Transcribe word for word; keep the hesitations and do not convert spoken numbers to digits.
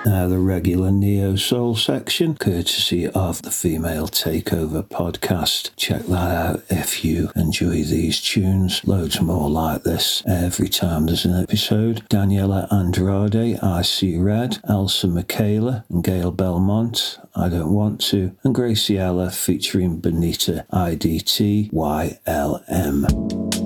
Now the regular Neo Soul section, courtesy of the Female Takeover podcast. Check that out if you enjoy these tunes. Loads more like this every time there's an episode. Daniela Andrade, I See Red, Elsa Michaela and Gail Belmont, I Don't Want To, and Graciela featuring Benita I D T Y L M.